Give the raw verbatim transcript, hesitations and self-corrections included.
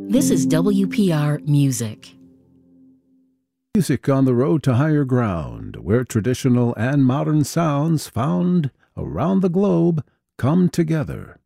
This is W P R Music. Music on the road to higher ground, where traditional and modern sounds found around the globe come together.